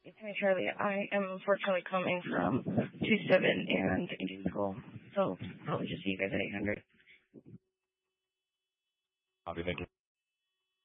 It's me, Charlie. I am unfortunately coming from 2-7 and Indian school, so probably just see you guys at 800. I'll be thinking.